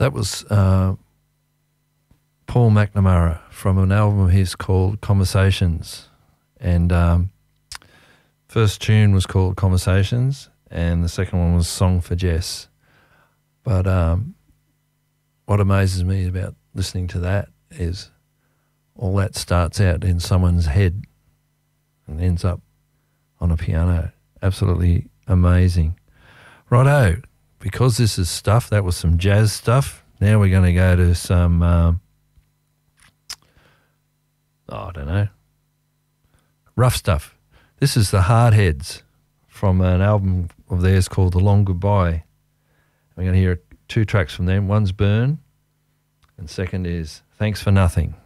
That was Paul McNamara from an album of his called Conversations. And first tune was called Conversations, and the second one was Song for Jess. But what amazes me about listening to that is all that starts out in someone's head and ends up on a piano. Absolutely amazing. Righto, because this is stuff, that was some jazz stuff. Now we're going to go to some, I don't know, rough stuff. This is the Hardheads from an album of theirs called The Long Goodbye. We're going to hear 2 tracks from them. One's Burn, and second is Thanks for Nothing.